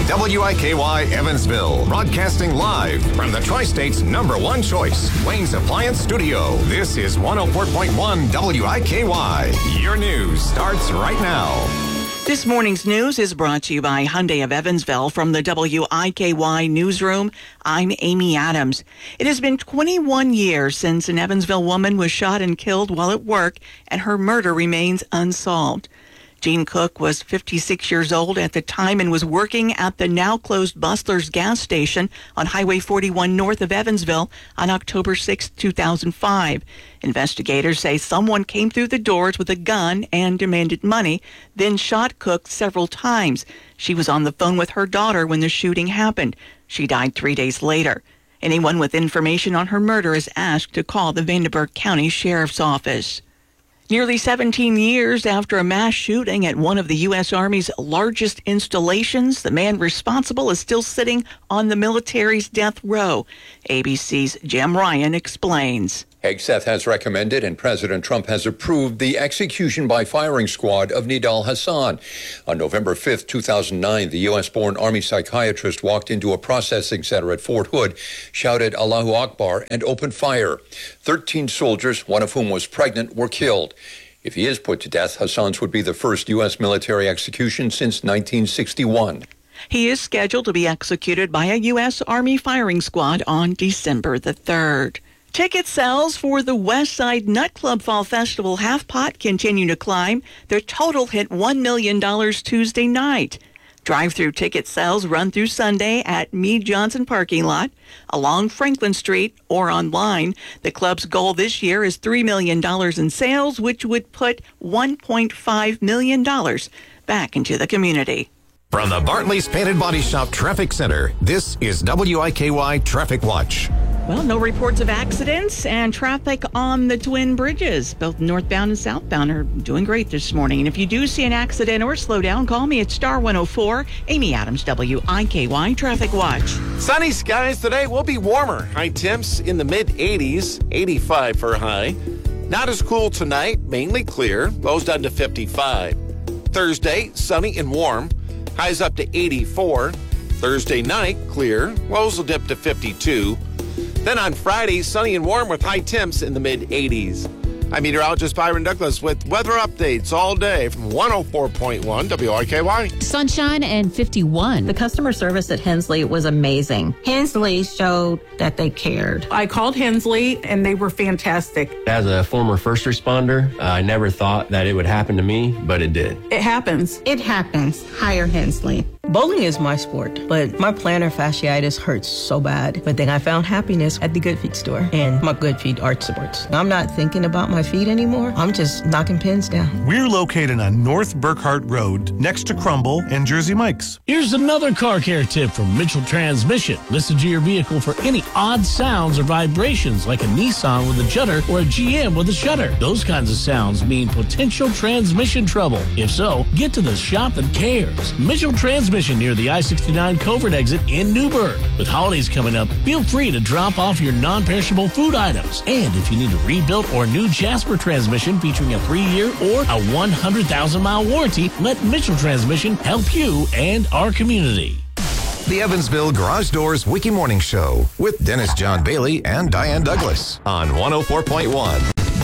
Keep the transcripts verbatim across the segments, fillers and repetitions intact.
W I K Y Evansville, broadcasting live from the Tri-State's number one choice, Wayne's Appliance Studio. This is one oh four point one W I K Y. Your news starts right now. This morning's news is brought to you by Hyundai of Evansville. From the W I K Y newsroom, I'm Amy Adams. It has been twenty-one years since an Evansville woman was shot and killed while at work, and her murder remains unsolved. Jean Cook was fifty-six years old at the time and was working at the now-closed Bustler's gas station on Highway forty-one north of Evansville on October sixth, two thousand five. Investigators say someone came through the doors with a gun and demanded money, then shot Cook several times. She was on the phone with her daughter when the shooting happened. She died three days later. Anyone with information on her murder is asked to call the Vanderburgh County Sheriff's Office. Nearly seventeen years after a mass shooting at one of the U S. Army's largest installations, the man responsible is still sitting on the military's death row. A B C's Jim Ryan explains. Hegseth has recommended and President Trump has approved the execution by firing squad of Nidal Hasan. On November fifth, two thousand nine, the U S-born Army psychiatrist walked into a processing center at Fort Hood, shouted Allahu Akbar, and opened fire. Thirteen soldiers, one of whom was pregnant, were killed. If he is put to death, Hasan's would be the first U S military execution since nineteen sixty-one. He is scheduled to be executed by a U S. Army firing squad on December the third. Ticket sales for the West Side Nut Club Fall Festival Half Pot continue to climb. Their total hit one million dollars Tuesday night. Drive-through ticket sales run through Sunday at Meade Johnson parking lot, along Franklin Street, or online. The club's goal this year is three million dollars in sales, which would put one point five million dollars back into the community. From the Bartley's Painted Body Shop Traffic Center, this is W I K Y Traffic Watch. Well, no reports of accidents, and traffic on the Twin Bridges, both northbound and southbound, are doing great this morning. And if you do see an accident or slowdown, call me at Star one oh four. Amy Adams, W I K Y Traffic Watch. Sunny skies today. Will be warmer. High temps in the mid eighties, eighty-five for a high. Not as cool tonight, mainly clear. Lows down to fifty-five. Thursday, sunny and warm. Highs up to eighty-four. Thursday night, clear. Lows will dip to fifty-two. Then on Friday, sunny and warm with high temps in the mid eighties. I'm meteorologist Byron Douglas with weather updates all day from one oh four point one W I K Y. Sunshine and fifty-one. The customer service at Hensley was amazing. Hensley showed that they cared. I called Hensley and they were fantastic. As a former first responder, I never thought that it would happen to me, but it did. It happens. It happens. Hire Hensley. Bowling is my sport, but my plantar fasciitis hurts so bad. But then I found happiness at the Good Feet store and my Good Feet arch supports. I'm not thinking about my feet anymore. I'm just knocking pins down. We're located on North Burkhart Road, next to Crumble and Jersey Mike's. Here's another car care tip from Mitchell Transmission. Listen to your vehicle for any odd sounds or vibrations, like a Nissan with a judder or a G M with a shutter. Those kinds of sounds mean potential transmission trouble. If so, get to the shop that cares. Mitchell Transmission, near the I sixty-nine Covert exit in Newburgh. With holidays coming up, feel free to drop off your non-perishable food items. And if you need a rebuilt or new Jasper transmission featuring a three-year or a one hundred thousand mile warranty, let Mitchell Transmission help you and our community. The Evansville Garage Doors Wiki Morning Show with Dennis John Bailey and Diane Douglas on one oh four point one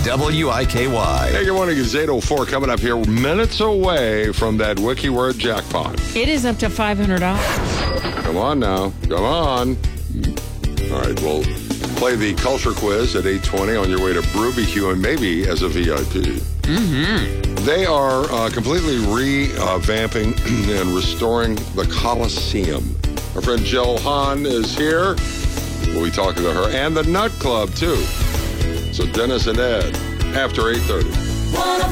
W I K Y. Hey, good morning. It's eight oh four coming up here, minutes away from that Wiki Word jackpot. It is up to five hundred dollars. Come on now. Come on. All right, we'll play the culture quiz at eight twenty on your way to Brubicue and maybe as a V I P. Mm-hmm. They are uh, completely revamping and restoring the Coliseum. Our friend Jill Hahn is here. We'll be talking to her. And the Nut Club, too. So Dennis and Ed, after eight thirty.